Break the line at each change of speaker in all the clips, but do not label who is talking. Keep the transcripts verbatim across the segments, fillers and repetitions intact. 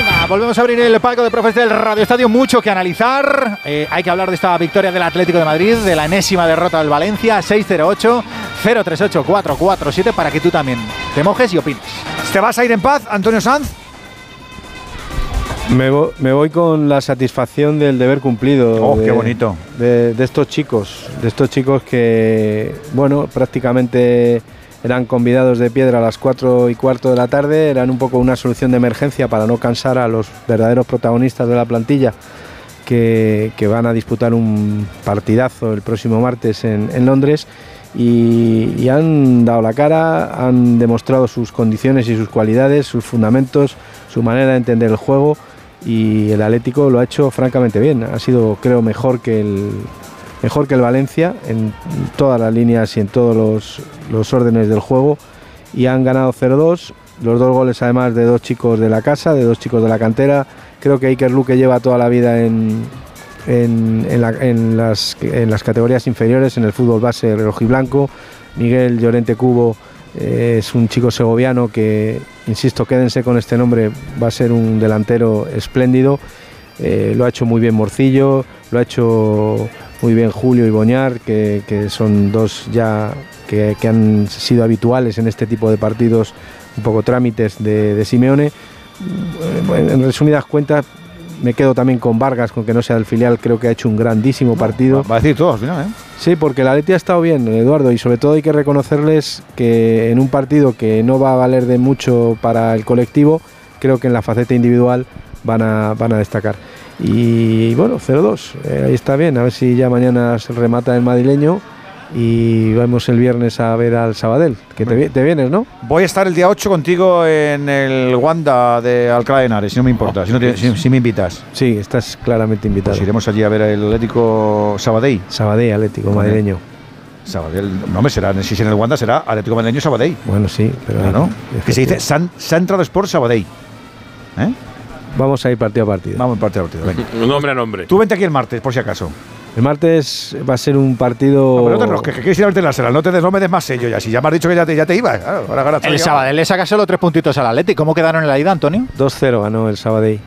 Venga, volvemos a abrir el palco de profes del Radio Estadio. Mucho que analizar. Eh, hay que hablar de esta victoria del Atlético de Madrid, de la enésima derrota del Valencia. seis cero ocho, cero tres ocho, cuatro cuatro siete para que tú también te mojes y opines.
¿Te vas a ir en paz, Antonio Sanz?
Me, vo me voy con la satisfacción del deber cumplido.
Oh,
de,
qué bonito.
De, de estos chicos, de estos chicos que, bueno, prácticamente eran convidados de piedra a las cuatro y cuarto de la tarde, eran un poco una solución de emergencia para no cansar a los verdaderos protagonistas de la plantilla que, que van a disputar un partidazo el próximo martes en, en Londres. Y, y han dado la cara, han demostrado sus condiciones y sus cualidades, sus fundamentos, su manera de entender el juego, y el Atlético lo ha hecho francamente bien. Ha sido, creo, mejor que el, mejor que el Valencia en todas las líneas y en todos los, los órdenes del juego, y han ganado cero dos, los dos goles además de dos chicos de la casa, de dos chicos de la cantera. Creo que Iker Luque lleva toda la vida en... En, en, la, en, las, en las categorías inferiores, en el fútbol base rojiblanco. Miguel Llorente Cubo eh, es un chico segoviano que, insisto, quédense con este nombre, va a ser un delantero espléndido. Eh, lo ha hecho muy bien Morcillo, lo ha hecho muy bien Julio y Boñar, que, que son dos ya que, que han sido habituales en este tipo de partidos, un poco trámites de, de Simeone. Bueno, en resumidas cuentas, me quedo también con Vargas, con que no sea del filial. Creo que ha hecho un grandísimo partido.
Va a decir todo al final, ¿eh?
Sí, porque el Atleti ha estado bien, Eduardo, y sobre todo hay que reconocerles que en un partido que no va a valer de mucho para el colectivo, creo que en la faceta individual van a, van a destacar. Y bueno, cero dos, eh, ahí está bien, a ver si ya mañana se remata el madrileño y vamos el viernes a ver al Sabadell, que te, te vienes, ¿no?
Voy a estar el día ocho contigo en el Wanda de Alcalá de Henares, si no me importa, oh, si, no te, si, si me invitas.
Sí, estás claramente invitado.
Pues iremos allí a ver el Atlético Sabadell.
Sabadell, Atlético madrileño.
Sabadell, no me será, si es en el Wanda será Atlético Madrileño Sabadell.
Bueno, sí, pero
claro, que se dice San, Central Sport Sabadell. ¿Eh?
Vamos a ir partido a partido.
Vamos partido a partido, venga.
Nombre a nombre.
Tú vente aquí el martes, por si acaso.
El martes va a ser un partido...
No, pero no te enrosques, que quieres ir a verte la sala, no te des, no me des más sello ya. Si ya me has dicho que ya te, ya te ibas, claro, ahora, ahora
el Sabadell le saca solo tres puntitos al Atleti. ¿Cómo quedaron en la ida, Antonio?
dos cero ganó el Sabadell.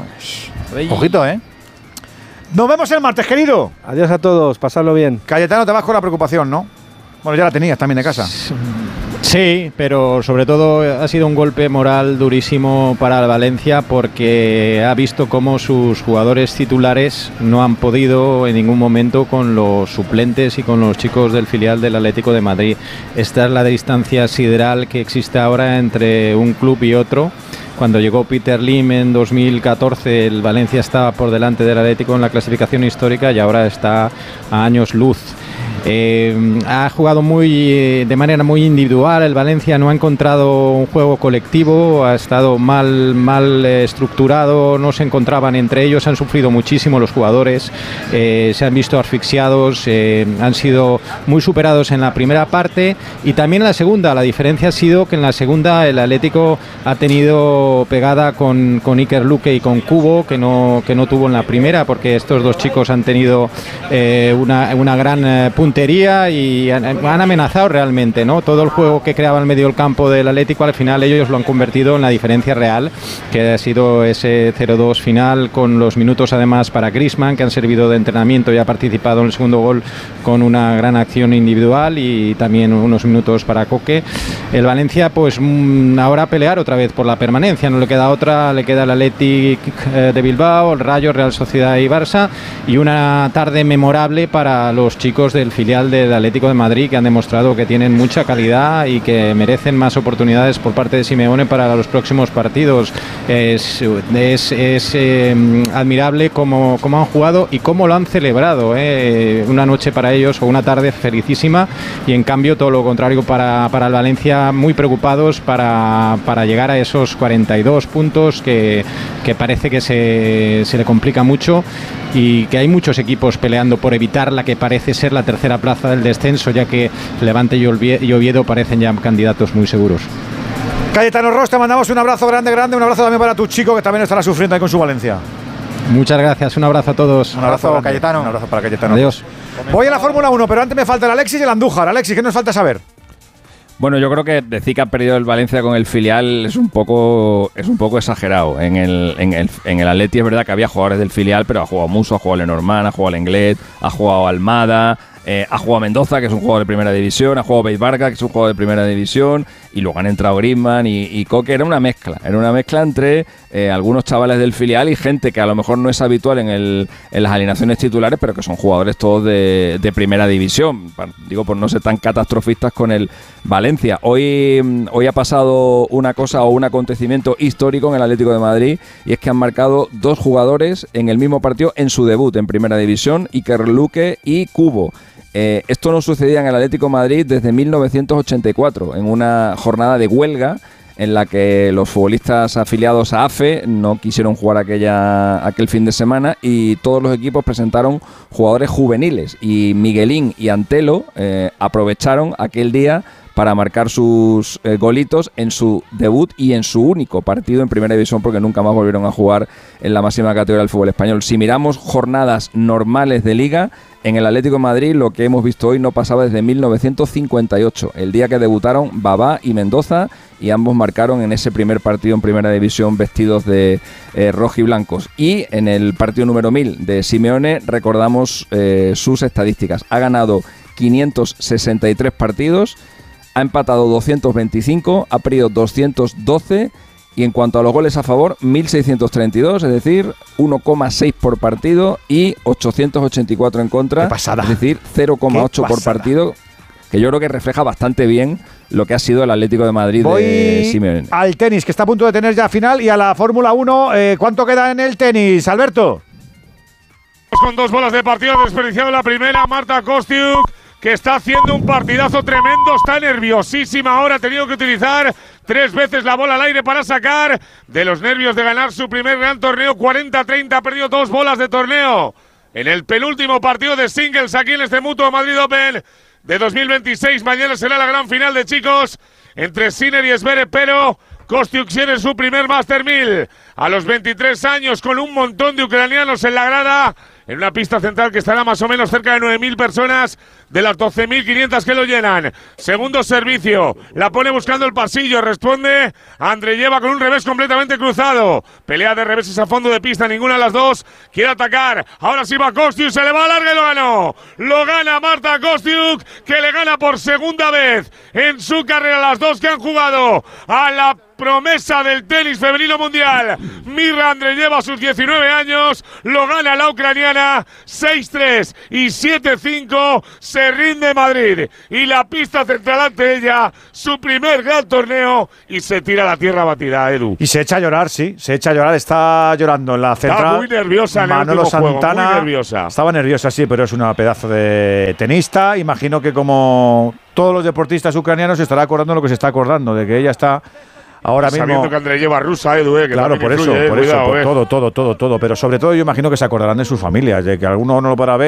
No. Ojito, ¿eh? Nos vemos el martes, querido.
Adiós a todos, pasadlo bien.
Cayetano, te vas con la preocupación, ¿no? Bueno, ya la tenías también de casa.
Sí, pero sobre todo ha sido un golpe moral durísimo para el Valencia, porque ha visto cómo sus jugadores titulares no han podido en ningún momento con los suplentes y con los chicos del filial del Atlético de Madrid. Esta es la distancia sideral que existe ahora entre un club y otro. Cuando llegó Peter Lim en dos mil catorce, el Valencia estaba por delante del Atlético en la clasificación histórica y ahora está a años luz. Eh, ha jugado muy de manera muy individual. El Valencia no ha encontrado un juego colectivo, ha estado mal, mal eh, estructurado, no se encontraban entre ellos, han sufrido muchísimo los jugadores, eh, se han visto asfixiados, eh, han sido muy superados en la primera parte y también en la segunda. La diferencia ha sido que en la segunda el Atlético ha tenido pegada con, con Iker Luque y con Cubo, que no, que no tuvo en la primera, porque estos dos chicos han tenido eh, una, una gran eh, punta y han, han amenazado realmente, ¿no? Todo el juego que creaba en medio del campo del Atlético, al final ellos lo han convertido en la diferencia real, que ha sido ese cero dos final, con los minutos además para Griezmann, que han servido de entrenamiento y ha participado en el segundo gol con una gran acción individual, y también unos minutos para Coque. El Valencia pues ahora a pelear otra vez por la permanencia, no le queda otra, le queda el Athletic de Bilbao, el Rayo, Real Sociedad y Barça, y una tarde memorable para los chicos del filial del Atlético de Madrid, que han demostrado que tienen mucha calidad y que merecen más oportunidades por parte de Simeone para los próximos partidos. Es, es, es eh, admirable cómo, cómo han jugado y cómo lo han celebrado, eh. Una noche para ellos o una tarde felicísima, y en cambio todo lo contrario para, para el Valencia, muy preocupados para, para llegar a esos cuarenta y dos puntos que, que parece que se, se le complica mucho, y que hay muchos equipos peleando por evitar la que parece ser la tercera plaza del descenso, ya que Levante y Oviedo parecen ya candidatos muy seguros.
Cayetano Ros, te mandamos un abrazo grande, grande, un abrazo también para tu chico, que también estará sufriendo ahí con su Valencia.
Muchas gracias, un abrazo a todos.
Un abrazo, abrazo Cayetano. Un abrazo para Cayetano.
Adiós.
Voy a la Fórmula uno, pero antes me falta el Alexis y el Andújar. Alexis, ¿qué nos falta saber?
Bueno, yo creo que decir que ha perdido el Valencia con el filial es un poco es un poco exagerado. En el, en el, en el Atleti es verdad que había jugadores del filial, pero ha jugado Musso, ha jugado Lenormand, ha jugado Lenglet, ha jugado Almada, eh, ha jugado Mendoza, que es un jugador de primera división, ha jugado Beis Barca, que es un jugador de primera división, y luego han entrado Griezmann y, y Coque. Era una mezcla, era una mezcla entre eh, algunos chavales del filial y gente que a lo mejor no es habitual en, el, en las alineaciones titulares, pero que son jugadores todos de, de primera división. Digo, por no ser tan catastrofistas con el Valencia. Hoy, hoy ha pasado una cosa o un acontecimiento histórico en el Atlético de Madrid, y es que han marcado dos jugadores en el mismo partido en su debut en primera división, Iker Luque y Cubo. Eh, esto no sucedía en el Atlético de Madrid desde mil novecientos ochenta y cuatro, en una jornada de huelga en la que los futbolistas afiliados a A F E no quisieron jugar aquella, aquel fin de semana, y todos los equipos presentaron jugadores juveniles, y Miguelín y Antelo eh, aprovecharon aquel día para marcar sus eh, golitos en su debut y en su único partido en primera división, porque nunca más volvieron a jugar en la máxima categoría del fútbol español. Si miramos jornadas normales de liga, en el Atlético de Madrid lo que hemos visto hoy no pasaba desde mil novecientos cincuenta y ocho, el día que debutaron Babá y Mendoza, y ambos marcaron en ese primer partido en primera división vestidos de eh, rojiblancos. Y en el partido número mil de Simeone recordamos eh, sus estadísticas. Ha ganado quinientos sesenta y tres partidos, ha empatado doscientos veinticinco, ha perdido doscientos doce, y en cuanto a los goles a favor, mil seiscientos treinta y dos, es decir, uno coma seis por partido, y ochocientos ochenta y cuatro en contra, es decir, cero coma ocho por partido, que yo creo que refleja bastante bien lo que ha sido el Atlético de Madrid.
Voy
de Simeone.
Al tenis, que está a punto de tener ya final, y a la Fórmula uno. Eh, ¿Cuánto queda en el tenis, Alberto?
Con dos bolas de partido, desperdiciado la primera, Marta Kostyuk, que está haciendo un partidazo tremendo, está nerviosísima ahora, ha tenido que utilizar tres veces la bola al aire para sacar de los nervios de ganar su primer gran torneo, cuarenta a treinta, ha perdido dos bolas de torneo en el penúltimo partido de singles aquí en este Mutua Madrid Open de dos mil veintiséis. Mañana será la gran final de chicos entre Sinner y Zverev, pero Kostyuk tiene su primer Master mil a los veintitrés años, con un montón de ucranianos en la grada, en una pista central que estará más o menos cerca de nueve mil personas de las doce mil quinientas que lo llenan. Segundo servicio, la pone buscando el pasillo, responde Andreyeva con un revés completamente cruzado. Pelea de reveses a fondo de pista, ninguna de las dos quiere atacar. Ahora sí va Kostyuk, se le va a larga y lo ganó. Lo gana Marta Kostyuk, que le gana por segunda vez en su carrera las dos que han jugado a la promesa del tenis femenino mundial. Mirra Andreyeva a sus diecinueve años, lo gana la ucraniana seis tres y siete cinco, se rinde Madrid y la pista central ante ella, su primer gran torneo, y se tira a la tierra batida, Edu.
Y se echa a llorar, sí, se echa a llorar, está llorando en la central.
Está muy nerviosa en
Manolo
el último
Santana,
juego, muy nerviosa.
Estaba nerviosa, sí, pero es una pedazo de tenista. Imagino que como todos los deportistas ucranianos se estará acordando lo que se está acordando, de que ella está ahora mismo,
sabiendo que Andreyeva rusa, Edu, eh, que
claro, por
influye,
eso,
eh,
por
cuidado,
eso, por
eh.
todo, todo, todo, todo. Pero sobre todo yo imagino que se acordarán de sus familias, de que alguno no lo podrá ver.